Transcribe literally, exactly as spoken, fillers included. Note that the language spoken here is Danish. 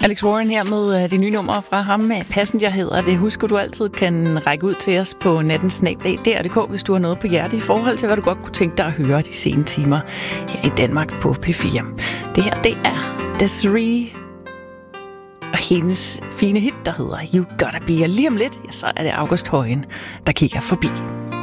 Alex Warren her med de nye numre fra ham. Passenger hedder det. Husk, at du altid kan række ud til os på nattens snabel-a punktum d r punktum d k, hvis du har noget på hjerte i forhold til, hvad du godt kunne tænke dig at høre de sene timer her i Danmark på P fire. Det her, det er Desiree og hendes fine hit, der hedder You Gotta Be. Og lige om lidt, ja, så er det August Højen, der kigger forbi.